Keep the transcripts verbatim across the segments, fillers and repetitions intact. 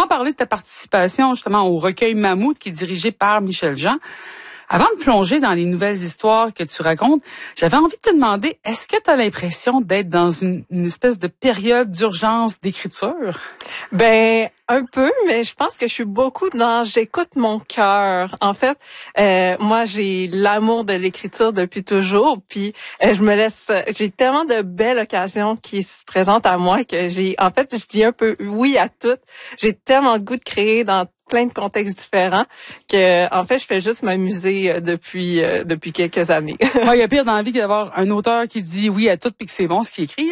sans parler de ta participation justement au recueil Mammouth qui est dirigé par Michel Jean. Avant de plonger dans les nouvelles histoires que tu racontes, j'avais envie de te demander, est-ce que tu as l'impression d'être dans une, une espèce de période d'urgence d'écriture? Ben, un peu, mais je pense que je suis beaucoup dans j'écoute mon cœur. En fait, euh, moi, j'ai l'amour de l'écriture depuis toujours, puis euh, je me laisse, j'ai tellement de belles occasions qui se présentent à moi que j'ai, en fait, je dis un peu oui à tout. J'ai tellement le goût de créer dans plein de contextes différents que, en fait, je fais juste m'amuser depuis euh, depuis quelques années. Moi, il y a pire dans la vie que d'avoir un auteur qui dit oui à tout puis que c'est bon ce qu'il écrit.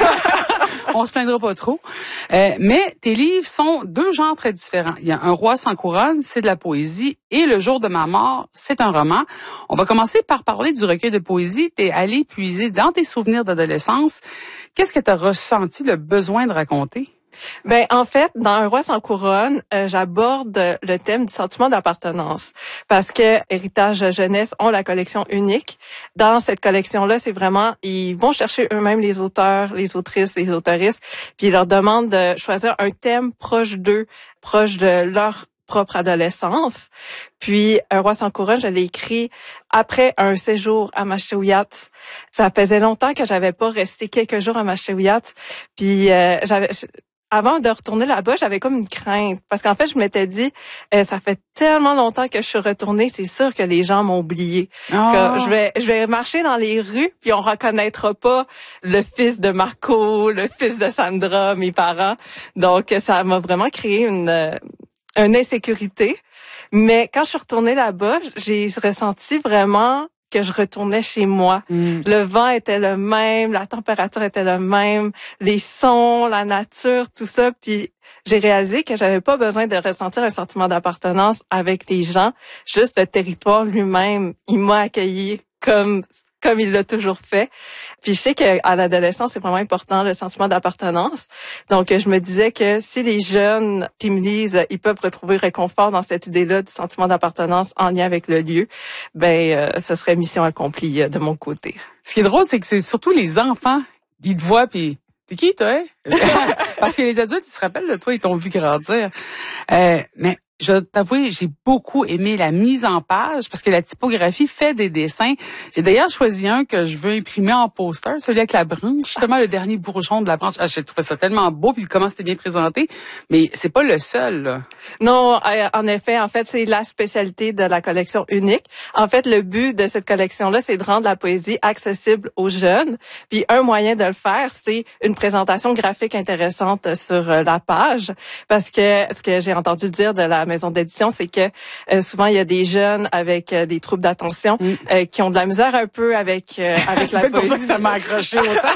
On se plaindra pas trop. Euh, mais tes livres sont deux genres très différents. Il y a Un roi sans couronne, c'est de la poésie, et Le jour de ma mort, c'est un roman. On va commencer par parler du recueil de poésie. T'es allé puiser dans tes souvenirs d'adolescence. Qu'est-ce que tu as ressenti le besoin de raconter? Ben en fait, dans Un roi sans couronne, euh, j'aborde le thème du sentiment d'appartenance parce que Héritage Jeunesse ont la collection unique. Dans cette collection-là, c'est vraiment ils vont chercher eux-mêmes les auteurs, les autrices, les autoristes, puis ils leur demandent de choisir un thème proche d'eux, proche de leur propre adolescence. Puis Un roi sans couronne, je l'ai écrit après un séjour à Mashewiyat. Ça faisait longtemps que j'avais pas resté quelques jours à Mashewiyat, puis euh, j'avais avant de retourner là-bas, j'avais comme une crainte. Parce qu'en fait, je m'étais dit, euh, ça fait tellement longtemps que je suis retournée, c'est sûr que les gens m'ont oublié. Oh. Que je vais, je vais marcher dans les rues, puis on reconnaîtra pas le fils de Marco, le fils de Sandra, mes parents. Donc, ça m'a vraiment créé une, une insécurité. Mais quand je suis retournée là-bas, j'ai ressenti vraiment que je retournais chez moi. Mm. Le vent était le même, la température était le même, les sons, la nature, tout ça. Puis j'ai réalisé que j'avais pas besoin de ressentir un sentiment d'appartenance avec les gens. Juste le territoire lui-même, il m'a accueilli comme comme il l'a toujours fait. Puis je sais qu'à l'adolescence, c'est vraiment important, le sentiment d'appartenance. Donc, je me disais que si les jeunes qui me lisent, ils peuvent retrouver réconfort dans cette idée-là du sentiment d'appartenance en lien avec le lieu, ben, euh, ce serait mission accomplie euh, de mon côté. Ce qui est drôle, c'est que c'est surtout les enfants qui te voient, puis t'es qui, toi? Hein? Parce que les adultes, ils se rappellent de toi, ils t'ont vu grandir. Euh, mais je vais t'avouer, j'ai beaucoup aimé la mise en page parce que la typographie fait des dessins. J'ai d'ailleurs choisi un que je veux imprimer en poster, celui avec la branche, justement le dernier bourgeon de la branche. Ah, j'ai trouvé ça tellement beau, puis comment c'était bien présenté. Mais c'est pas le seul, là. Non, en effet, en fait, c'est la spécialité de la collection unique. En fait, le but de cette collection-là, c'est de rendre la poésie accessible aux jeunes. Puis un moyen de le faire, c'est une présentation graphique intéressante sur la page. Parce que ce que j'ai entendu dire de la maison d'édition, c'est que euh, souvent il y a des jeunes avec euh, des troubles d'attention mm. euh, qui ont de la misère un peu avec euh, avec la poésie. C'est pour ça que ça m'a accroché autant.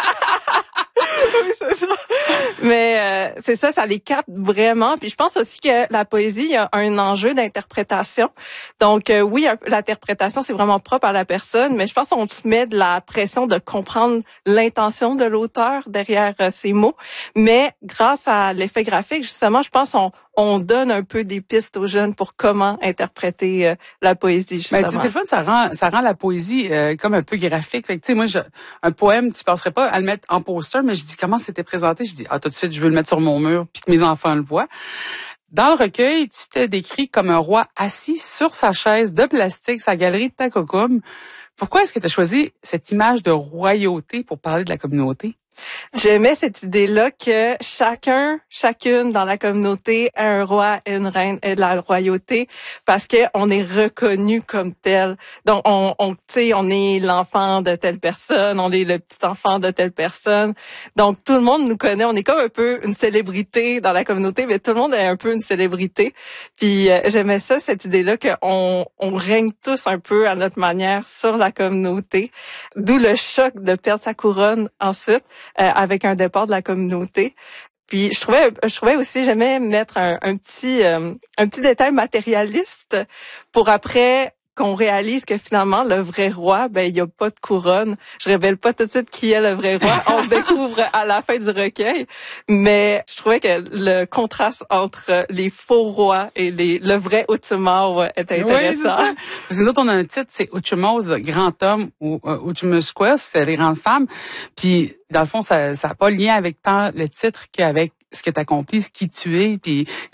Oui, c'est ça. Mais euh, c'est ça, ça les capte vraiment. Puis je pense aussi que la poésie, il y a un enjeu d'interprétation. Donc euh, oui, l'interprétation, c'est vraiment propre à la personne, mais je pense qu'on se met de la pression de comprendre l'intention de l'auteur derrière euh, ses mots. Mais grâce à l'effet graphique, justement, je pense qu'on on donne un peu des pistes aux jeunes pour comment interpréter euh, la poésie, justement. Ben, c'est le fun, ça rend, ça rend la poésie euh, comme un peu graphique. Fait que, tu sais, moi, je, un poème, tu penserais pas à le mettre en poster, mais je dis comment c'était présenté. Je dis, ah, tout de suite, je veux le mettre sur mon mur puis que mes enfants le voient. Dans le recueil, tu te décris comme un roi assis sur sa chaise de plastique, sa galerie de Takokkum. Pourquoi est-ce que tu as choisi cette image de royauté pour parler de la communauté? J'aimais cette idée-là que chacun, chacune dans la communauté a un roi et une reine et de la royauté parce que on est reconnu comme tel. Donc on, on tu sais, on est l'enfant de telle personne, on est le petit enfant de telle personne. Donc tout le monde nous connaît, on est comme un peu une célébrité dans la communauté, mais tout le monde est un peu une célébrité. Puis euh, j'aimais ça, cette idée-là qu'on on règne tous un peu à notre manière sur la communauté. D'où le choc de perdre sa couronne ensuite. Euh, avec un départ de la communauté. Puis je trouvais, je trouvais aussi, j'aimais mettre un, un petit, euh, un petit détail matérialiste pour après qu'on réalise que finalement le vrai roi, ben il y a pas de couronne. Je révèle pas tout de suite qui est le vrai roi. On le découvre à la fin du recueil. Mais je trouvais que le contraste entre les faux rois et les le vrai Uchumaw était intéressant. Oui, c'est ça. Nous autres, on a un titre, c'est Uchumaw, grand homme, ou uh, Uchumusquas, c'est les grandes femmes. Puis dans le fond, ça ça n'a pas lien avec tant le titre qu'avec ce que tu accomplis, ce qui tu es. Puis